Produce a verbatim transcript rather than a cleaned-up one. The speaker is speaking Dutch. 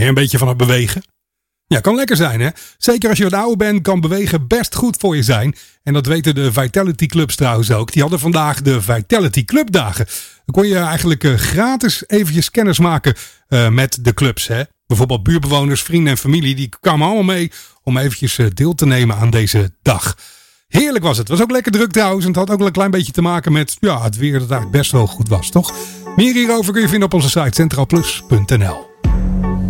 een beetje van het bewegen? Ja, kan lekker zijn, hè? Zeker als je wat ouder bent, kan bewegen best goed voor je zijn. En dat weten de Vitality Clubs trouwens ook. Die hadden vandaag de Vitality Club dagen. Dan kon je eigenlijk uh, gratis eventjes kennis maken uh, met de clubs, hè? Bijvoorbeeld buurtbewoners, vrienden en familie, die kwamen allemaal mee om eventjes uh, deel te nemen aan deze dag. Heerlijk was het. Het was ook lekker druk trouwens. En het had ook wel een klein beetje te maken met ja, het weer dat eigenlijk best wel goed was, toch? Meer hierover kun je vinden op onze site centraalplus punt n l.